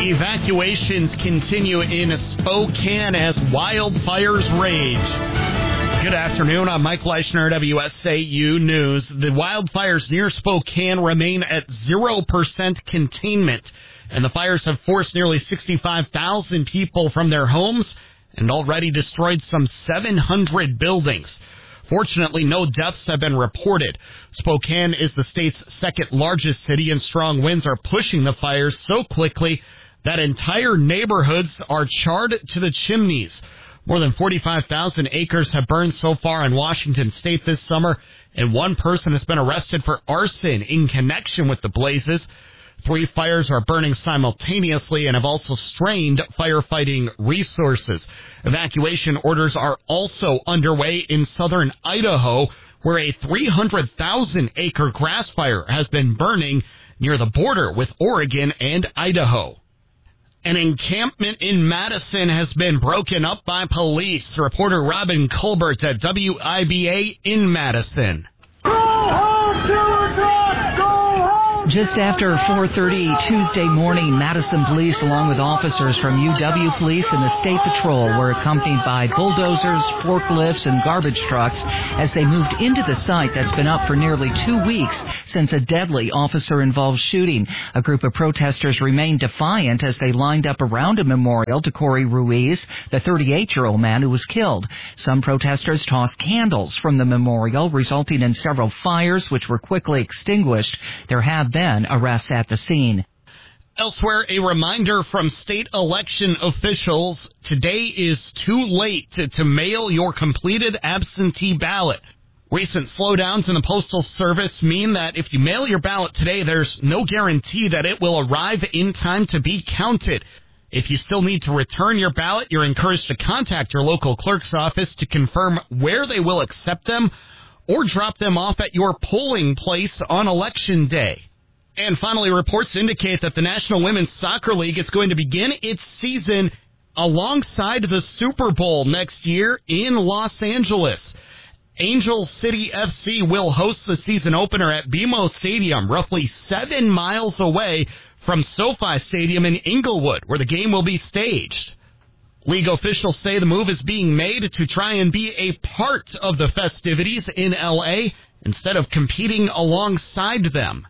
Evacuations continue in Spokane as wildfires rage. Good afternoon. I'm Mike Leishner, WSAU News. The wildfires near Spokane remain at 0% containment, and the fires have forced nearly 65,000 people from their homes and already destroyed some 700 buildings. Fortunately, no deaths have been reported. Spokane is the state's second largest city, and strong winds are pushing the fires so quickly that entire neighborhoods are charred to the chimneys. More than 45,000 acres have burned so far in Washington state this summer, and one person has been arrested for arson in connection with the blazes. 3 fires are burning simultaneously and have also strained firefighting resources. Evacuation orders are also underway in southern Idaho, where a 300,000-acre grass fire has been burning near the border with Oregon and Idaho. An encampment in Madison has been broken up by police. Reporter Robin Colbert at WIBA in Madison. Just after 4:30 Tuesday morning, Madison police, along with officers from UW Police and the State Patrol, were accompanied by bulldozers, forklifts, and garbage trucks as they moved into the site that's been up for nearly 2 weeks since a deadly officer-involved shooting. A group of protesters remained defiant as they lined up around a memorial to Corey Ruiz, the 38-year-old man who was killed. Some protesters tossed candles from the memorial, resulting in several fires, which were quickly extinguished. There have been arrests at the scene. Elsewhere, a reminder from state election officials. Today is too late to mail your completed absentee ballot. Recent slowdowns in the Postal Service mean that if you mail your ballot today, there's no guarantee that it will arrive in time to be counted. If you still need to return your ballot, you're encouraged to contact your local clerk's office to confirm where they will accept them or drop them off at your polling place on Election Day. And finally, reports indicate that the National Women's Soccer League is going to begin its season alongside the Super Bowl next year in Los Angeles. Angel City FC will host the season opener at BMO Stadium, roughly 7 miles away from SoFi Stadium in Inglewood, where the game will be staged. League officials say the move is being made to try and be a part of the festivities in L.A. instead of competing alongside them.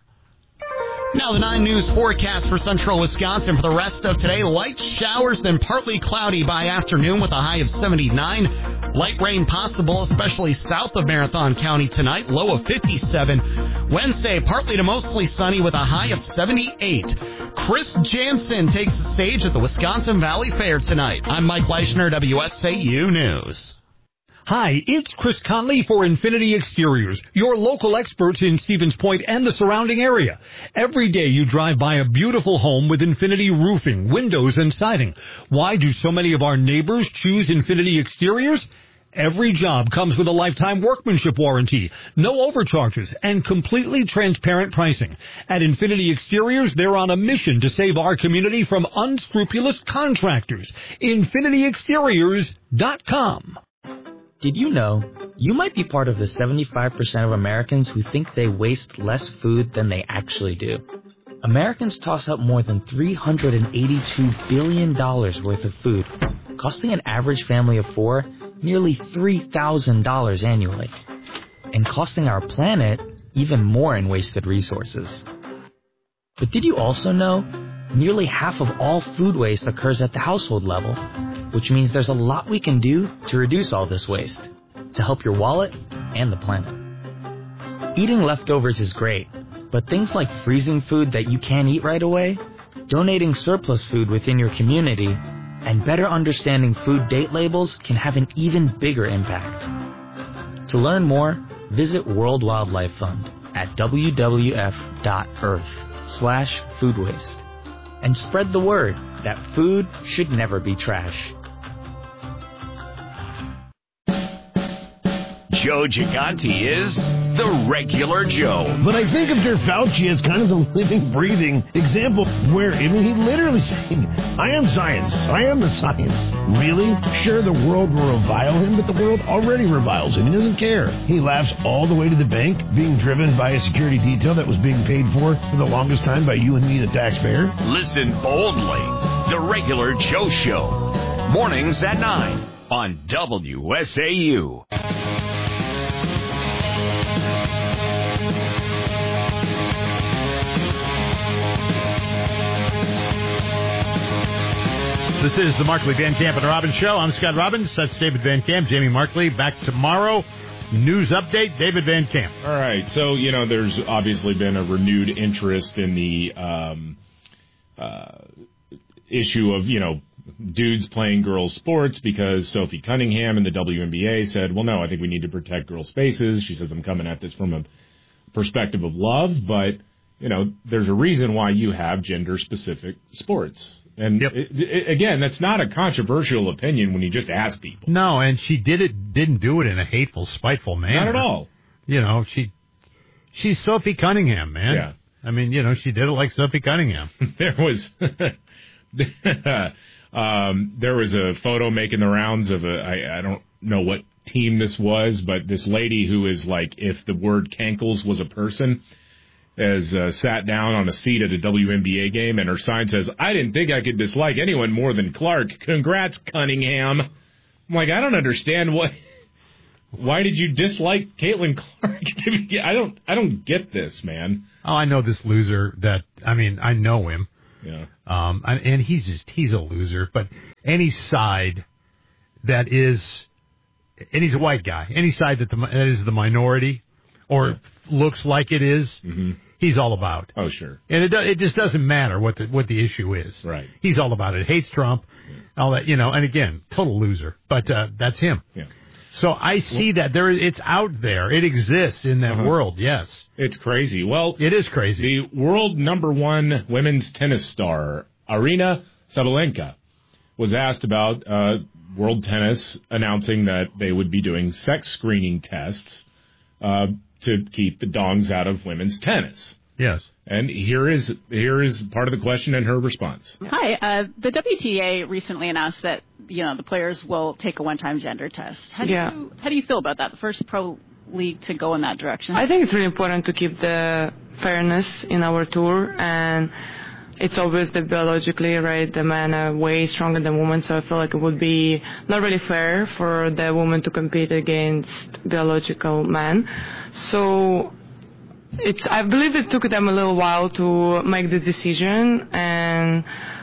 Now the 9 News forecast for central Wisconsin for the rest of today. Light showers, then partly cloudy by afternoon with a high of 79. Light rain possible, especially south of Marathon County tonight, low of 57. Wednesday, partly to mostly sunny with a high of 78. Chris Jansen takes the stage at the Wisconsin Valley Fair tonight. I'm Mike Leishner, WSAU News. Hi, it's Chris Conley for Infinity Exteriors, your local experts in Stevens Point and the surrounding area. Every day you drive by a beautiful home with Infinity roofing, windows, and siding. Why do so many of our neighbors choose Infinity Exteriors? Every job comes with a lifetime workmanship warranty, no overcharges, and completely transparent pricing. At Infinity Exteriors, they're on a mission to save our community from unscrupulous contractors. InfinityExteriors.com. Did you know you might be part of the 75% of Americans who think they waste less food than they actually do? Americans toss out more than $382 billion worth of food, costing an average family of 4 nearly $3,000 annually, and costing our planet even more in wasted resources. But did you also know nearly half of all food waste occurs at the household level, which means there's a lot we can do to reduce all this waste, to help your wallet and the planet. Eating leftovers is great, but things like freezing food that you can't eat right away, donating surplus food within your community, and better understanding food date labels can have an even bigger impact. To learn more, visit World Wildlife Fund at wwf.earth/food waste and spread the word that food should never be trash. Joe Gigante is The Regular Joe. But I think of Dr. Fauci as kind of the living, breathing example where he literally saying, I am science. I am the science. Really? Sure, the world will revile him, but the world already reviles him. He doesn't care. He laughs all the way to the bank, being driven by a security detail that was being paid for the longest time by you and me, the taxpayer. Listen boldly. The Regular Joe Show. Mornings at 9 on WSAU. This is the Markley, Van Camp, and Robbins Show. I'm Scott Robbins. That's David Van Camp. Jamie Markley back tomorrow. News update, David Van Camp. All right. So, there's obviously been a renewed interest in the issue of, dudes playing girls' sports because Sophie Cunningham and the WNBA said, well, no, I think we need to protect girls' spaces. She says, I'm coming at this from a perspective of love, but, there's a reason why you have gender-specific sports. And again, that's not a controversial opinion when you just ask people. No, and she didn't do it in a hateful, spiteful manner. Not at all. She's Sophie Cunningham, man. Yeah. I mean, she did it like Sophie Cunningham. There was a photo making the rounds of I don't know what team this was, but this lady who is like, if the word cankles was a person, has sat down on a seat at a WNBA game, and her sign says, I didn't think I could dislike anyone more than Clark. Congrats, Cunningham. I'm like, I don't understand why did you dislike Caitlin Clark? I don't get this, man. Oh, I know this loser I know him. Yeah. And he's a loser, but any side that is, and he's a white guy, any side that is the minority or looks like it is, mm-hmm. He's all about. Oh, sure. And it just doesn't matter what the issue is. Right. He's all about it. Hates Trump, all that, and again, total loser. But that's him. Yeah. So I see that it's out there. It exists in that world, yes. It's crazy. Well, it is crazy. The world #1 women's tennis star, Aryna Sabalenka, was asked about world tennis announcing that they would be doing sex screening tests to keep the dongs out of women's tennis. Yes. And here is part of the question and her response. Hi. The WTA recently announced that, the players will take a one-time gender test. How do you feel about that? The first pro league to go in that direction? I think it's really important to keep the fairness in our tour, and it's obvious that biologically, right, the men are way stronger than women, so I feel like it would be not really fair for the women to compete against biological men. So I believe it took them a little while to make the decision, and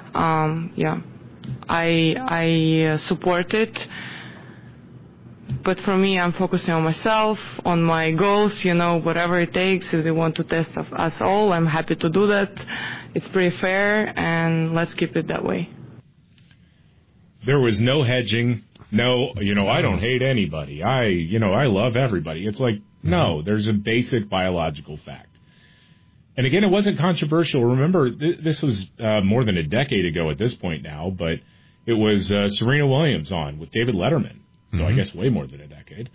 I support it. But for me, I'm focusing on myself, on my goals, whatever it takes. If they want to test us all, I'm happy to do that. It's pretty fair, and let's keep it that way. There was no hedging. No, I don't hate anybody. I love everybody. It's like, no, there's a basic biological fact. And again, it wasn't controversial. Remember, this was more than a decade ago at this point now, but it was Serena Williams on with David Letterman. So I guess way more than a decade.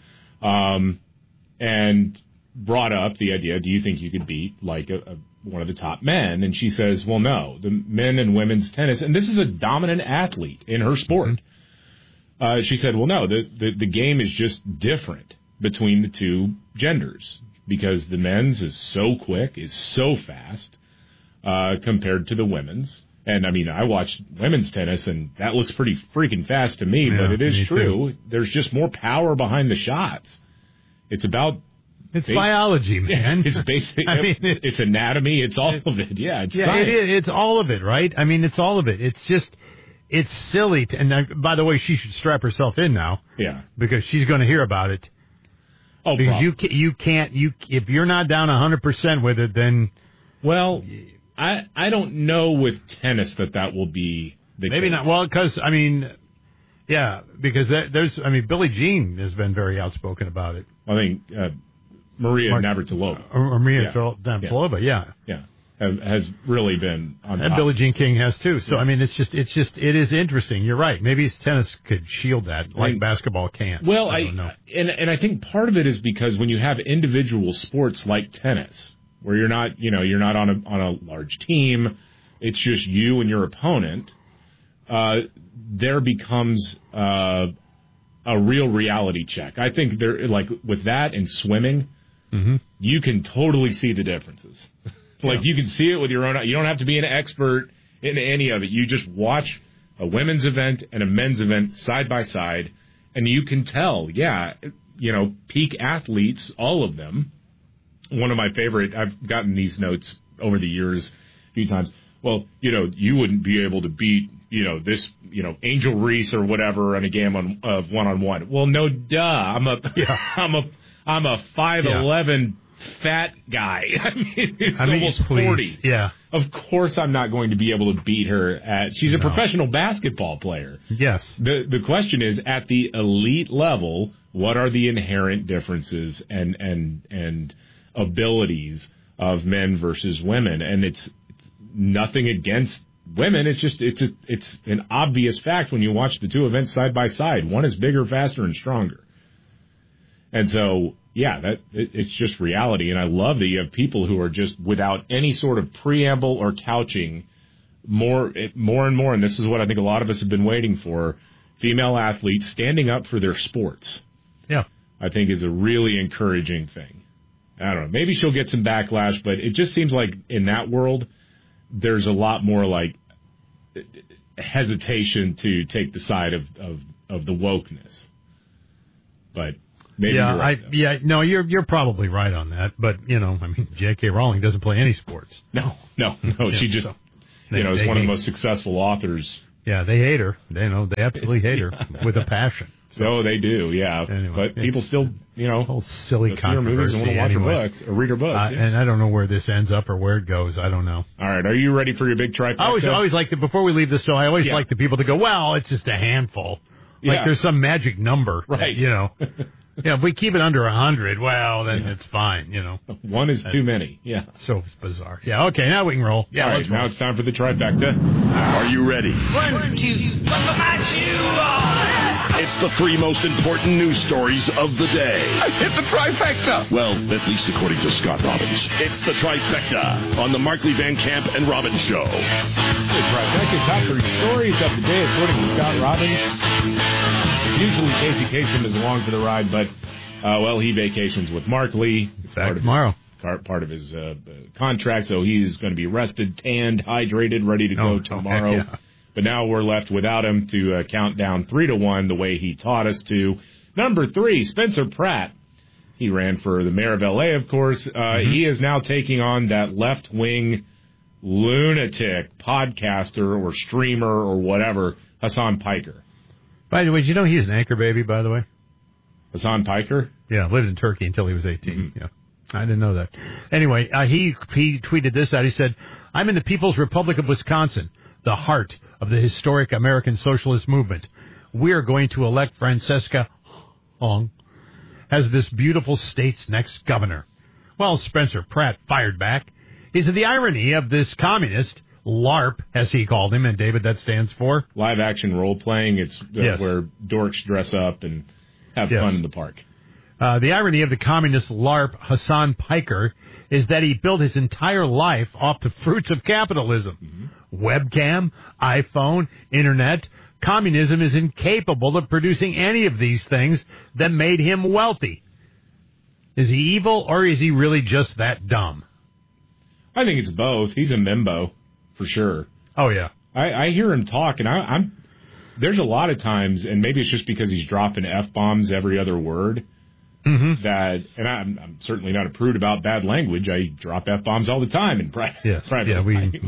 And brought up the idea, do you think you could beat like one of the top men? And she says, well, no, the men and women's tennis, and this is a dominant athlete in her sport. She said, well, no, the game is just different between the two genders because the men's is so quick, is so fast compared to the women's. And, I watch women's tennis, and that looks pretty freaking fast to me, but it is true. Too. There's just more power behind the shots. It's about... It's biology, man. It's basic. It's anatomy. It's all of it. Yeah, it's science. It is. It's all of it, right? It's all of it. It's just... It's silly. And by the way, she should strap herself in now. Yeah. Because she's going to hear about it. Oh, because you can't... if you're not down 100% with it, then... Well... I don't know with tennis that will be the Maybe case. not. Well, because, because there's, Billie Jean has been very outspoken about it. I think Maria Navratilova. Or Maria Navratilova, Yeah. has really been on And top. Billie Jean King has too. So, I mean, it is interesting. You're right. Maybe tennis could shield that like basketball can't. Well, I don't know. And I think part of it is because when you have individual sports like tennis, where you're not on a large team, it's just you and your opponent, there becomes a real reality check. I think there, like with that and swimming, you can totally see the differences. Like you can see it with your own eye. You don't have to be an expert in any of it. You just watch a women's event and a men's event side by side, and you can tell, peak athletes, all of them. One of my favorite, I've gotten these notes over the years a few times. Well, you wouldn't be able to beat, this, Angel Reese or whatever in a game of one-on-one. Well, no, duh. I'm a 5'11" fat guy. I mean, it's almost 40. Yeah. Of course I'm not going to be able to beat her she's a professional basketball player. Yes. The question is, at the elite level, what are the inherent differences and abilities of men versus women? And it's nothing against women. It's just it's an obvious fact when you watch the two events side by side. One is bigger, faster, and stronger. And so, it's just reality. And I love that you have people who are just without any sort of preamble or couching more and more. And this is what I think a lot of us have been waiting for. Female athletes standing up for their sports. Yeah. I think is a really encouraging thing. I don't know. Maybe she'll get some backlash, but it just seems like in that world, there's a lot more like hesitation to take the side of the wokeness. But maybe you're right, you're probably right on that. But J.K. Rowling doesn't play any sports. No. She just is one of the most successful authors. Yeah, they hate her. They absolutely hate her with a passion. So they do, yeah. Anyway, but people still, whole silly controversy. And want to watch her books or read her books. And I don't know where this ends up or where it goes. I don't know. All right, are you ready for your big trifecta? I always like before we leave this show, I always like the people to go, well, it's just a handful. Like there's some magic number. Right. If we keep it under 100, well, then it's fine, One is too many. Yeah. So bizarre. Yeah, okay, now we can roll. Yeah, all right, now it's time for the trifecta. Are you ready? 1, 2, It's the 3 most important news stories of the day. I hit the trifecta. Well, at least according to Scott Robbins. It's the trifecta on the Markley Van Camp and Robbins Show. The trifecta, top 3 stories of the day according to Scott Robbins. Usually Casey Kasem is along for the ride, but, he vacations with Markley. Back tomorrow. Part of his contract, so he's going to be rested, tanned, hydrated, ready to go tomorrow. Yeah. But now we're left without him to count down 3-1 the way he taught us to. Number 3, Spencer Pratt. He ran for the mayor of L.A., of course. He is now taking on that left-wing lunatic podcaster or streamer or whatever, Hassan Piker. By the way, did you know he's an anchor baby, by the way? Hassan Piker? Yeah, lived in Turkey until he was 18. Yeah. I didn't know that. Anyway, he tweeted this out. He said, I'm in the People's Republic of Wisconsin, the heart of the historic American socialist movement. We are going to elect Francesca Hong as this beautiful state's next governor. Well, Spencer Pratt fired back. He said the irony of this communist, LARP, as he called him, and David, that stands for? Live action role playing. It's where dorks dress up and have fun in the park. The irony of the communist LARP, Hassan Piker, is that he built his entire life off the fruits of capitalism. Webcam, iPhone, internet. Communism is incapable of producing any of these things that made him wealthy. Is he evil, or is he really just that dumb? I think it's both. He's a membo, for sure. Oh, yeah. I hear him talk, and I'm there's a lot of times, and maybe it's just because he's dropping F-bombs every other word, that, and I'm certainly not a prude about bad language. I drop F-bombs all the time in private. Yeah,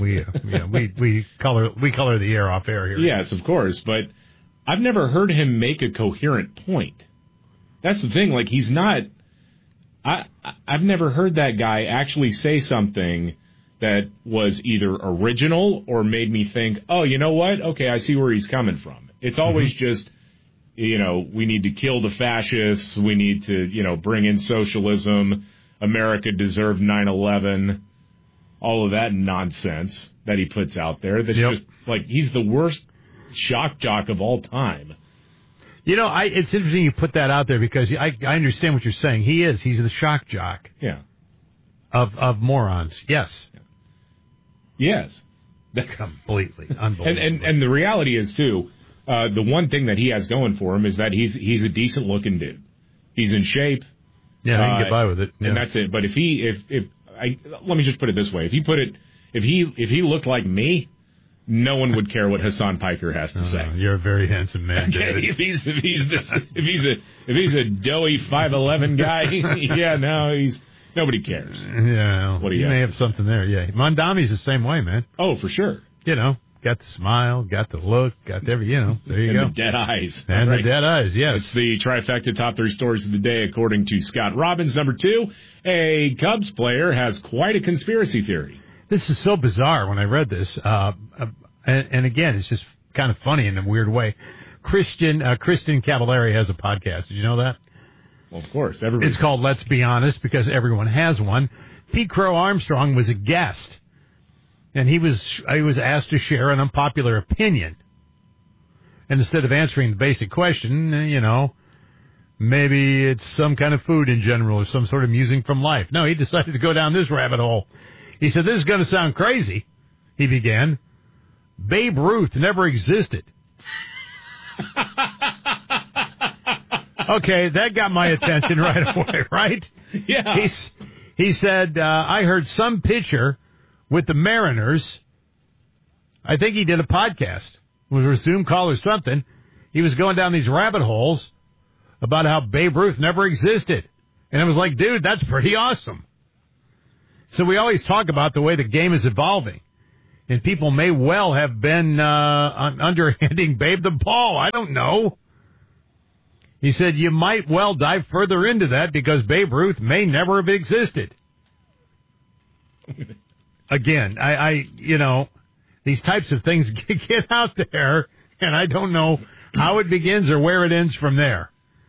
we color the air off air here. Yes, of course, but I've never heard him make a coherent point. That's the thing. Like, he's not. I've never heard that guy actually say something that was either original or made me think, oh, you know what? Okay, I see where he's coming from. It's always just, we need to kill the fascists. We need to, bring in socialism. America deserved 9/11. all of that nonsense that he puts out there. That's just like he's the worst shock jock of all time. You know, it's interesting you put that out there because I understand what you're saying. He's the shock jock. Yeah. Of morons. Yes. Yes. Completely unbelievable. And the reality is too, the one thing that he has going for him is that he's a decent looking dude. He's in shape. Yeah, he can get by with it. Yeah. And that's it. But let me just put it this way. If he looked like me, no one would care what Hassan Piker has to say. You're a very handsome man, David. if he's a doughy 5'11" guy, nobody cares. Yeah, what he may have something there. Yeah, Mondami's the same way, man. Oh, for sure. You know, got the smile, got the look, got every. You know, there you and go. The dead eyes. And the dead eyes. Yes, it's the trifecta top 3 stories of the day, according to Scott Robbins. Number 2, a Cubs player has quite a conspiracy theory. This is so bizarre when I read this. And again, it's just kind of funny in a weird way. Kristen Cavallari has a podcast. Did you know that? Well, of course. It's called Let's Be Honest because everyone has one. Pete Crow Armstrong was a guest, and he was asked to share an unpopular opinion. And instead of answering the basic question, maybe it's some kind of food in general or some sort of musing from life. No, he decided to go down this rabbit hole. He said, "This is going to sound crazy," he began. "Babe Ruth never existed." Okay, that got my attention right away, right? Yeah. He said, "I heard some pitcher with the Mariners. I think he did a podcast. It was a Zoom call or something. He was going down these rabbit holes about how Babe Ruth never existed." And I was like, dude, that's pretty awesome. So we always talk about the way the game is evolving. And people may well have been underhanding Babe the ball. I don't know. He said you might well dive further into that because Babe Ruth may never have existed. Again, I these types of things get out there, and I don't know how it begins or where it ends from there.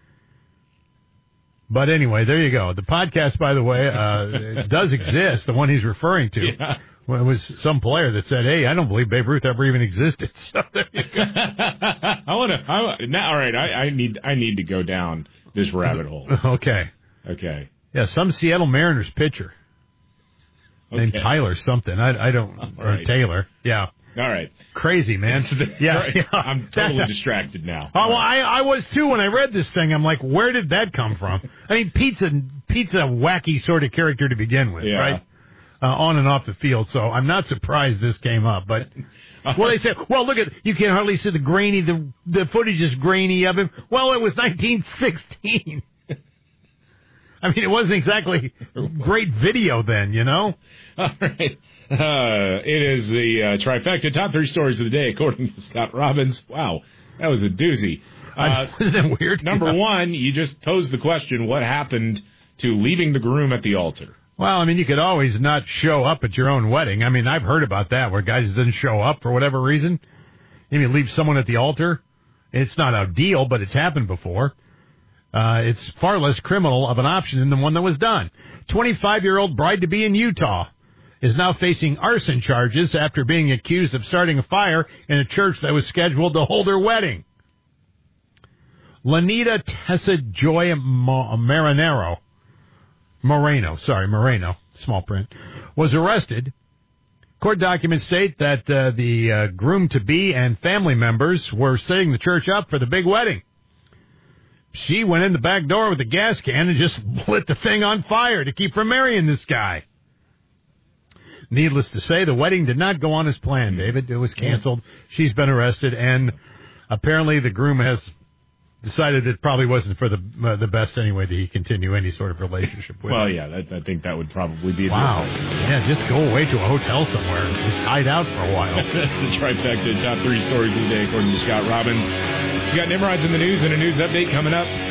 But anyway, there you go. The podcast, by the way, it does exist, the one he's referring to. Yeah. Well, it was some player that said, "Hey, I don't believe Babe Ruth ever even existed." So there you go. All right, I need to go down this rabbit hole. Okay. Yeah, some Seattle Mariners pitcher named Tyler something. I don't, or right. Taylor. Yeah. All right. Crazy, man. Yeah. I'm totally distracted now. Oh, well, I was too when I read this thing. I'm like, where did that come from? I mean, Pete's a wacky sort of character to begin with, right? On and off the field, so I'm not surprised this came up. But they said, well, look you can hardly see the footage is grainy of him. Well, it was 1916. I mean, it wasn't exactly great video then, All right. It is the trifecta top 3 stories of the day, according to Scott Robbins. Wow, that was a doozy. Wasn't that weird? Number 1, you just posed the question, what happened to leaving the groom at the altar? Well, I mean, you could always not show up at your own wedding. I mean, I've heard about that where guys didn't show up for whatever reason. You leave someone at the altar. It's not a deal, but it's happened before. It's far less criminal of an option than the one that was done. 25-year-old bride-to-be in Utah is now facing arson charges after being accused of starting a fire in a church that was scheduled to hold her wedding. Lanita Tessa Joy Moreno, small print, was arrested. Court documents state that the groom-to-be and family members were setting the church up for the big wedding. She went in the back door with a gas can and just lit the thing on fire to keep from marrying this guy. Needless to say, the wedding did not go on as planned, David. It was canceled. She's been arrested, and apparently the groom has decided it probably wasn't for the best anyway that he continue any sort of relationship with. Well, yeah, I think that would probably be wow. Yeah, just go away to a hotel somewhere and just hide out for a while. That's the trifecta top 3 stories of the day, according to Scott Robbins. You got Nimrods in the news and a news update coming up.